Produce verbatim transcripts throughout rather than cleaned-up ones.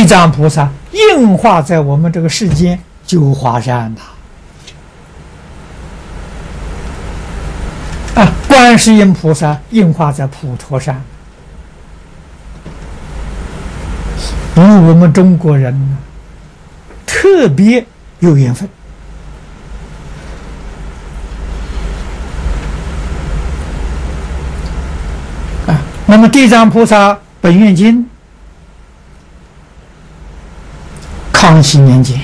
地藏菩萨应化在我们这个世间九华山呐。啊，观世音菩萨应化在普陀山，与我们中国人呢特别有缘分。啊，那么地藏菩萨本愿经，康熙年间，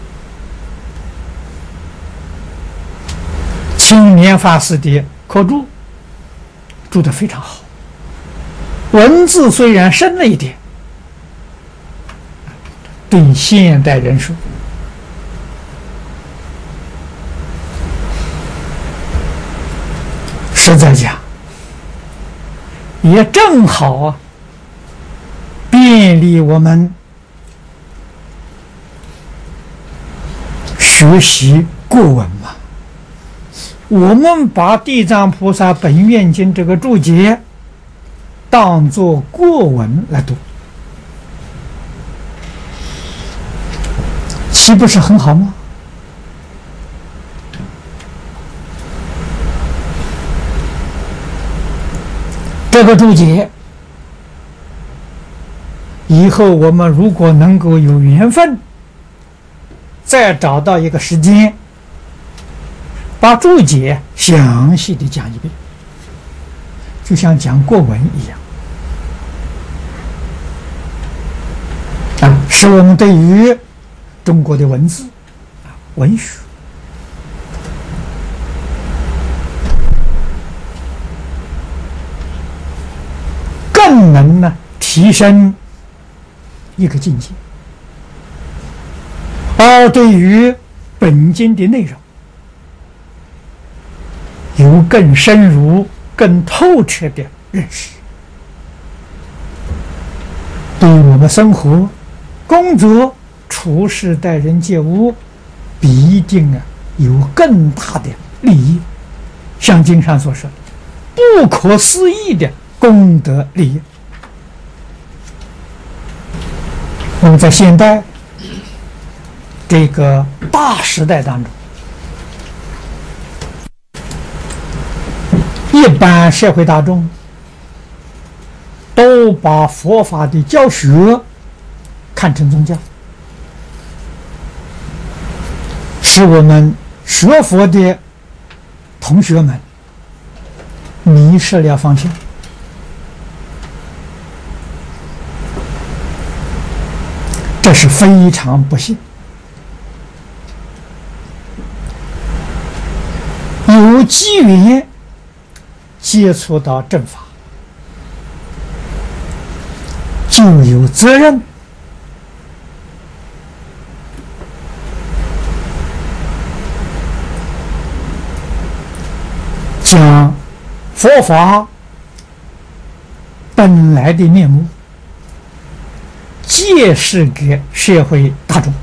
青莲法师的口注注得非常好，文字虽然深了一点，对现代人说，实在讲也正好啊，便利我们学习过文嘛。我们把地藏菩萨本愿经这个注解当作过文来读，岂不是很好吗？这个注解以后我们如果能够有缘分，再找到一个时间，把注解详细的讲一遍，就像讲过文一样啊，使我们对于中国的文字啊、文学更能呢提升一个境界，而对于本经的内容有更深入、更透彻的认识，对我们生活、工作、处事、待人接物，必定啊有更大的利益。像经上所说，不可思议的功德利益。我们在现代这个大时代当中，一般社会大众都把佛法的教学看成宗教，使我们学佛的同学们迷失了方向。这是非常不幸。有机缘接触到正法，就有责任将佛法本来的面目揭示给社会大众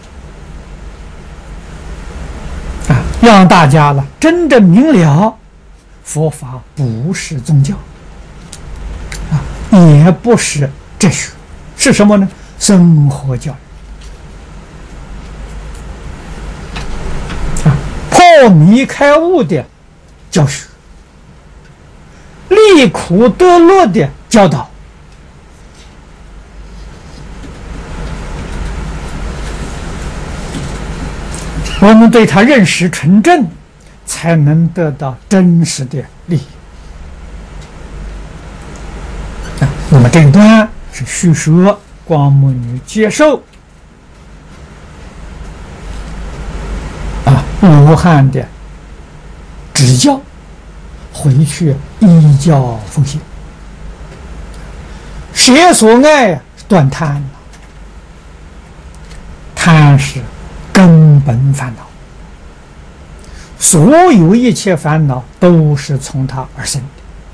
啊，让大家了真正明了佛法不是宗教啊，也不是哲学，是什么呢？生活教育啊，破迷开悟的教学，利苦得乐的教导。我们对他认识纯正，才能得到真实的利益。啊，那么这一段是叙说光目女接受啊武汉的指教，回去依教奉行，舍所爱，断贪。贪是根本烦恼，所有一切烦恼都是从它而生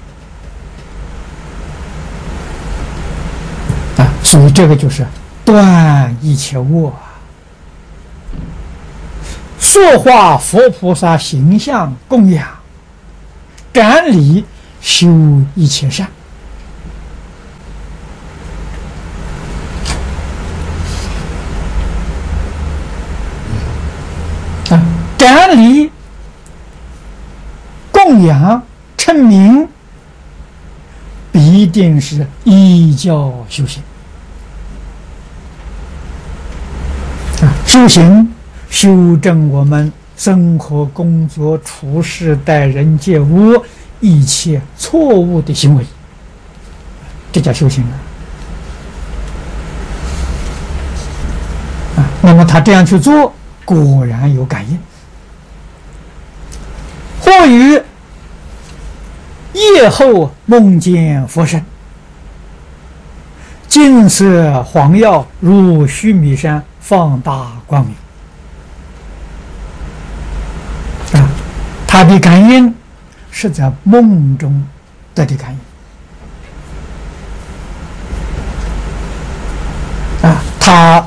的啊！所以这个就是断一切恶啊，塑化佛菩萨形象供养，展理修一切善展礼、供养、称名，必定是依教修行。啊，修行修正我们生活、工作、处事、待人接物一切错误的行为，这叫修行啊！啊，那么他这样去做，果然有感应。或于夜后梦见佛身，金色黄耀如须弥山，放大光明。啊，他的感应是在梦中得的感应。啊，他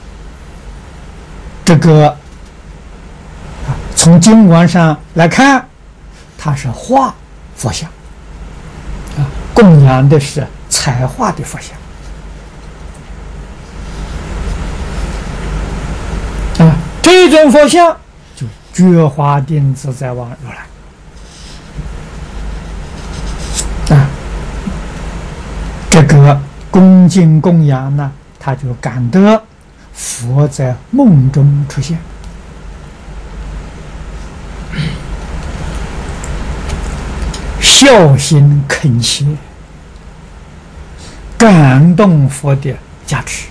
这个啊，从经文上来看，他是画佛像，啊，供养的是彩画的佛像。啊，这尊佛像就觉华定自在王如来。啊，这个恭敬供养呢，他就感得佛在梦中出现。孝心恳切，感动佛的加持。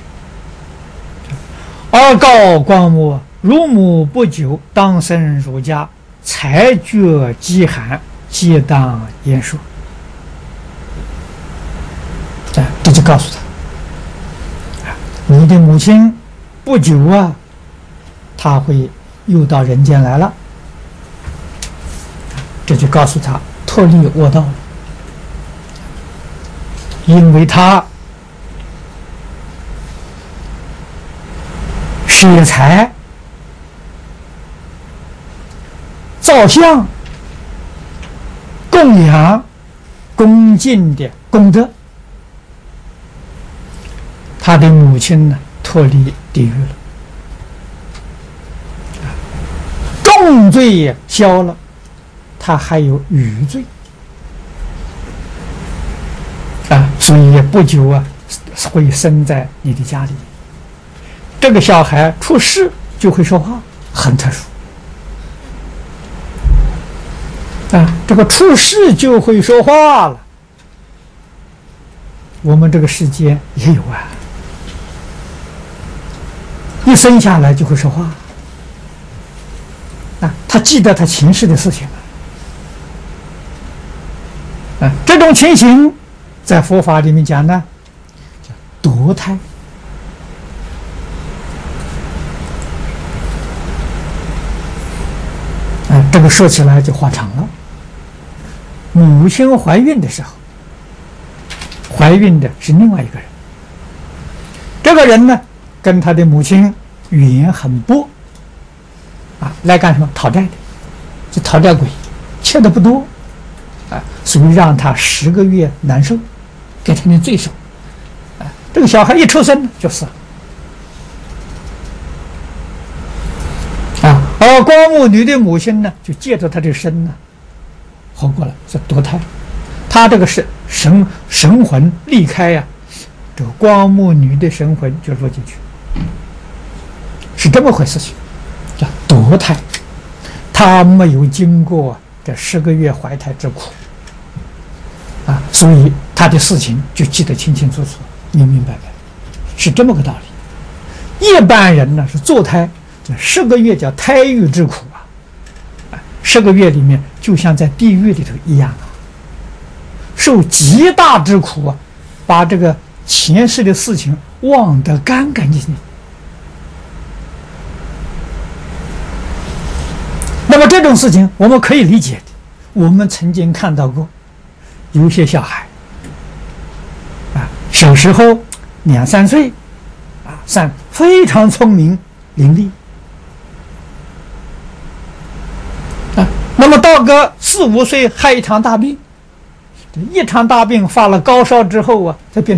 而告光目，如母不久，当生儒家，才觉饥寒，皆当言说。啊，这就告诉他，你的母亲不久啊，他会又到人间来了。这就告诉他脱离恶道了，因为他舍财、造像、供养、恭敬的功德，他的母亲呢脱离地狱了，重罪也消了，他还有余罪啊，所以不久啊会生在你的家里。这个小孩出世就会说话，很特殊啊！这个出世就会说话了，我们这个世界也有啊，一生下来就会说话啊，他记得他前世的事情啊，啊，这种情形在佛法里面讲呢，叫堕胎。啊，这个说起来就话长了。母亲怀孕的时候，怀孕的是另外一个人，这个人呢跟他的母亲缘很薄，啊，来干什么？讨债的，就讨债鬼，欠的不多，啊，所以让他十个月难受，给他点罪受，啊，这个小孩一出生就死了。啊，而光目女的母亲呢，就借着他的身呢，活过了，是堕胎。他这个是神神魂离开呀、啊，这个光目女的神魂就落进去，是这么回事情，叫堕胎。他没有经过这十个月怀胎之苦，啊，所以他的事情就记得清清楚楚、明明白白，是这么个道理。一般人呢是堕胎。十个月叫胎狱之苦啊，十个月里面就像在地狱里头一样啊，受极大之苦啊，把这个前世的事情忘得干干净净。那么这种事情我们可以理解的，我们曾经看到过，有些小孩啊，小时候两三岁啊，三非常聪明伶俐。那么到个四五岁害一场大病，一场大病发了高烧之后啊，才变成